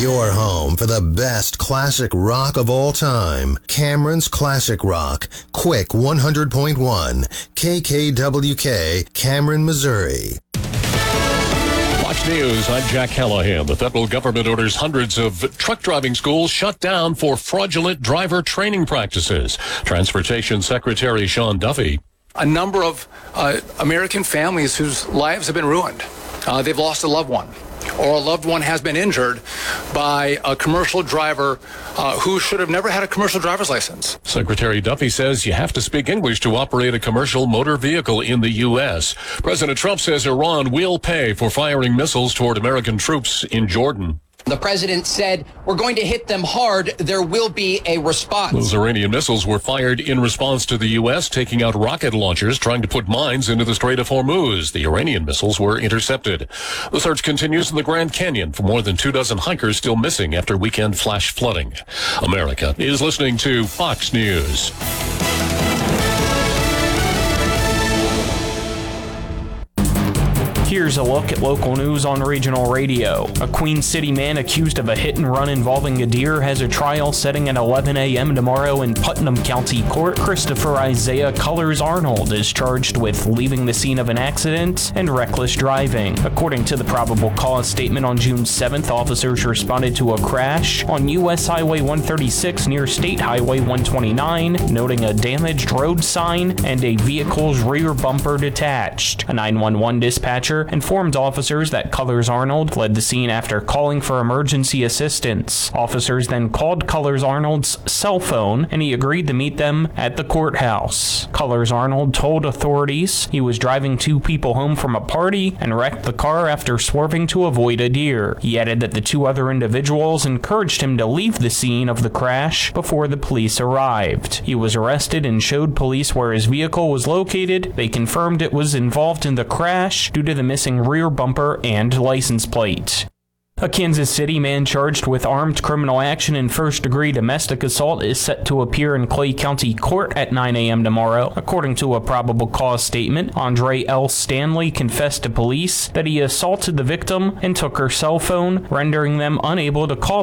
Your home for the best classic rock of all time. Cameron's Classic Rock. Quick 100.1. KKWK, Cameron, Missouri. Fox News, I'm Jack Callahan. The federal government orders hundreds of truck driving schools shut down for fraudulent driver training practices. Transportation Secretary Sean Duffy. A number of American families whose lives have been ruined. They've lost a loved one, or a loved one has been injured by a commercial driver who should have never had a commercial driver's license. Secretary Duffy says you have to speak English to operate a commercial motor vehicle in the U.S. President Trump says Iran will pay for firing missiles toward American troops in Jordan. The president said, we're going to hit them hard. There will be a response. Those Iranian missiles were fired in response to the U.S. taking out rocket launchers trying to put mines into the Strait of Hormuz. The Iranian missiles were intercepted. The search continues in the Grand Canyon for more than 24 hikers still missing after weekend flash flooding. America is listening to Fox News. Here's a look at local news on regional radio. A Queen City man accused of a hit and run involving a deer has a trial setting at 11 a.m. tomorrow in Putnam County Court. Christopher Isaiah Colors Arnold is charged with leaving the scene of an accident and reckless driving. According to the probable cause statement on June 7th, officers responded to a crash on U.S. Highway 136 near State Highway 129, noting a damaged road sign and a vehicle's rear bumper detached. A 911 dispatcher informed officers that Colors Arnold fled the scene after calling for emergency assistance. Officers then called Colors Arnold's cell phone, and he agreed to meet them at the courthouse. Colors Arnold told authorities he was driving two people home from a party and wrecked the car after swerving to avoid a deer. He added that the two other individuals encouraged him to leave the scene of the crash before the police arrived. He was arrested and showed police where his vehicle was located. They confirmed it was involved in the crash due to the missing rear bumper and license plate. A Kansas City man charged with armed criminal action and first-degree domestic assault is set to appear in Clay County Court at 9 a.m. tomorrow. According to a probable cause statement, Andre L. Stanley confessed to police that he assaulted the victim and took her cell phone, rendering them unable to call